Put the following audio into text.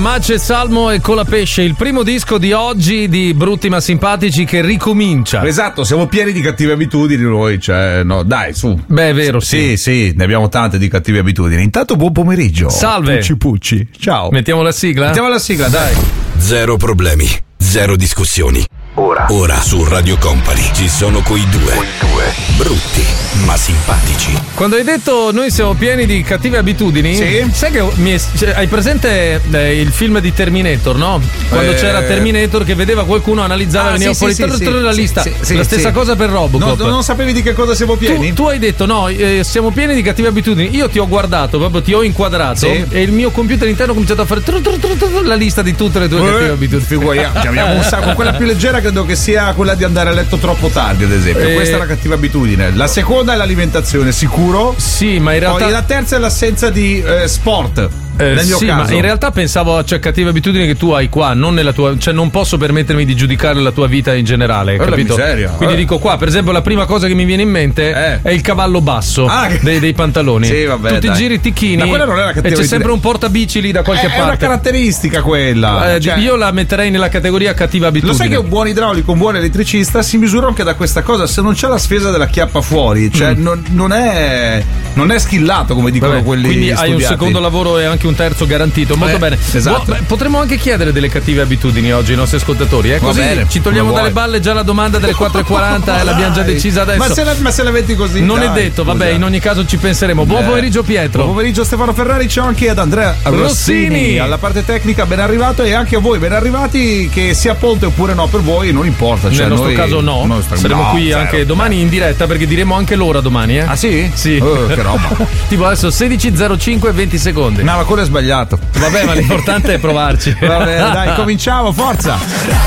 Mace, Salmo e Colapesce, il primo disco di oggi di Brutti ma Simpatici che ricomincia. Esatto, siamo pieni di cattive abitudini noi, cioè, no, dai, su. Beh, è vero, sì. Sì, ne abbiamo tante di cattive abitudini. Intanto buon pomeriggio. Salve. Pucci. Ciao. Mettiamo la sigla? Mettiamo la sigla, dai. Zero problemi, zero discussioni. Ora su Radio Company ci sono quei due. Brutti ma simpatici. Quando hai detto noi siamo pieni di cattive abitudini, sì. Sai che hai presente il film di Terminator, no? Quando c'era Terminator che vedeva qualcuno, analizzava, veniva fuori la lista. La stessa cosa per Robocop. No, non sapevi di che cosa siamo pieni? Tu hai detto no, siamo pieni di cattive abitudini. Io ti ho guardato, proprio ti ho inquadrato e il mio computer interno ha cominciato a fare la lista di tutte le tue cattive abitudini. Figuriamoci, abbiamo un sacco. Quella più leggera credo che sia quella di andare a letto troppo tardi, ad esempio. Questa è la cattiva abitudine. La seconda è l'alimentazione, sicuro? Sì, ma in realtà poi la terza è l'assenza di sport. Nel mio sì, caso. ma in realtà pensavo a cattive abitudini che tu hai qua, non nella tua, cioè non posso permettermi di giudicare la tua vita in generale, capito? Miseria. Quindi dico qua, per esempio, la prima cosa che mi viene in mente è il cavallo basso dei pantaloni. Sì, vabbè, tu ti giri ticchini ma quella non è la cattiva e c'è abitudine. sempre un portabici lì da qualche parte. È una caratteristica quella. Io la metterei nella categoria cattiva abitudine. Lo sai che un buon idraulico, un buon elettricista si misura anche da questa cosa. Se non c'è la spesa della chiappa fuori, cioè non è skillato, come dicono quelli quindi studiati. hai un secondo lavoro e anche un terzo garantito. Molto bene. Esatto. Potremmo anche chiedere delle cattive abitudini oggi ai nostri ascoltatori. Così bene, ci togliamo dalle balle già la domanda delle 4:40 e l'abbiamo già decisa adesso. Ma se la metti così. Non dai, è detto, vabbè, in ogni caso ci penseremo. Buon pomeriggio Pietro. Buon pomeriggio Stefano Ferrari, ciao anche ad Andrea Rossini. Alla parte tecnica ben arrivato, e anche a voi ben arrivati, che sia ponte oppure no per voi non importa. Nel nostro caso no. Saremo qui anche domani in diretta, perché diremo anche l'ora domani. Ah sì? Sì. Che roba. Tipo adesso 16:05 e 20 secondi. No, ma quello è sbagliato. Vabbè, ma l'importante è provarci. Vabbè, dai, cominciamo, forza.